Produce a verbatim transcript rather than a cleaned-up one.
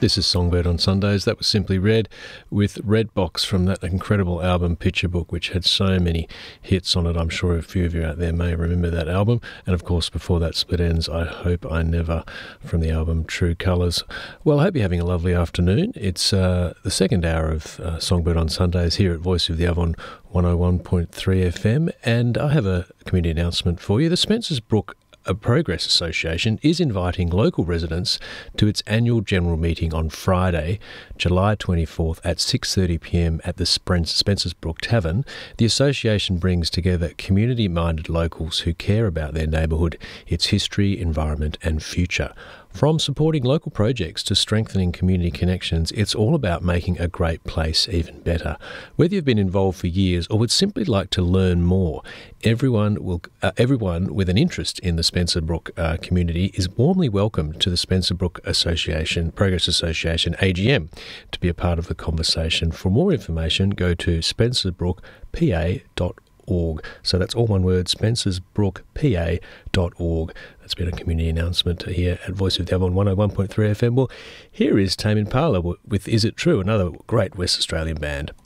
This is Songbird on Sundays. That was Simply Red with Red Box from that incredible album Picture Book, which had so many hits on it. I'm sure a few of you out there may remember that album. And of course, before that, Split Ends, I Hope I Never, from the album True Colours. Well, I hope you're having a lovely afternoon. It's uh, the second hour of uh, Songbird on Sundays here at Voice of the Avon one oh one point three F M. And I have a community announcement for you. The Spencer's Brook A Progress Association is inviting local residents to its annual general meeting on Friday, July twenty-fourth at six thirty p m at the Spencer's Brook Tavern. The association brings together community-minded locals who care about their neighbourhood, its history, environment and future. From supporting local projects to strengthening community connections, it's all about making a great place even better. Whether you've been involved for years or would simply like to learn more, everyone will, uh, everyone with an interest in the Spencer Brook uh, community is warmly welcome to the Spencer Brook Association, Progress Association A G M to be a part of the conversation. For more information, go to spencer brook p a dot org. So that's all one word, spencer brook p a dot org. That's been a community announcement here at Voice of the Avon one oh one point three F M. Well, here is Tame Impala with Is It True, another great West Australian band.